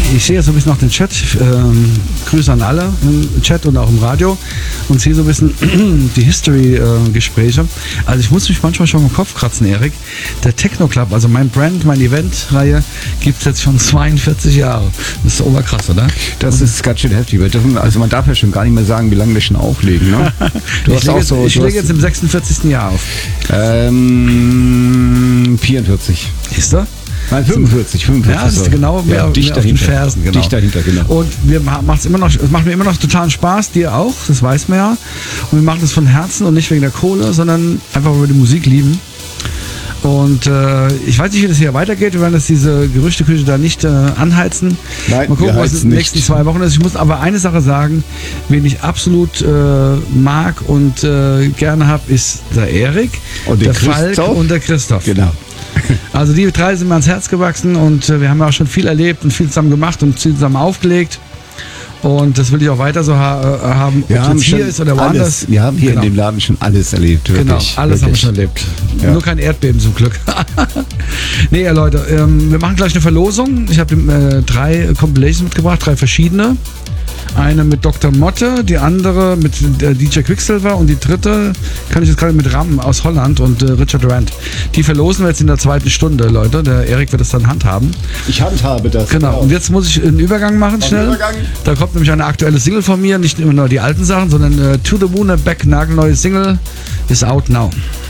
ich sehe jetzt so ein bisschen auch den Chat. Grüße an alle im Chat und auch im Radio. Und sehe so ein bisschen die History-Gespräche. Also ich muss mich manchmal schon im Kopf kratzen, Erik. Der Techno Club, also mein Brand, meine Event-Reihe, gibt es jetzt schon 42 Jahre. Das ist oberkrass, oder? Das ist ganz schön heftig. Also man darf ja schon gar nicht mehr sagen, wie lange wir schon auflegen. Ne? Ich lege jetzt im 46. Jahr auf. 44. Ist er? Nein, 45. Ja, das ist genau mehr auf den Fersen. Genau. Dicht dahinter, genau. Und es macht mir immer noch totalen Spaß, dir auch, das weiß man ja. Und wir machen das von Herzen und nicht wegen der Kohle, sondern einfach, weil wir die Musik lieben. Und ich weiß nicht, wie das hier weitergeht. Wir werden jetzt diese Gerüchteküche da nicht anheizen. Nein, mal gucken, was in den nächsten 2 Wochen ist. Ich muss aber eine Sache sagen, wen ich absolut mag und gerne habe, ist der Erik, und der Falk und der Christoph. Genau. Also die 3 sind mir ans Herz gewachsen und wir haben ja auch schon viel erlebt und viel zusammen gemacht und viel zusammen aufgelegt. Und das will ich auch weiter so haben, ob es hier ist oder woanders. Wir haben hier in dem Laden schon alles erlebt. Wirklich, genau, alles haben wir schon erlebt. Ja. Nur kein Erdbeben zum Glück. Nee, ja, Leute, wir machen gleich eine Verlosung. Ich habe 3 Compilations mitgebracht, 3 verschiedene. Eine mit Dr. Motte, die andere mit DJ Quicksilver und die dritte kann ich jetzt gerade mit Ram aus Holland und Richard Durant. Die verlosen wir jetzt in der 2. Stunde, Leute. Der Erik wird es dann handhaben. Ich handhabe das. Genau. Und jetzt muss ich einen Übergang machen, schnell. Da kommt nämlich eine aktuelle Single von mir, nicht immer nur die alten Sachen, sondern To the Moon and Back, nagelneue Single, is out now.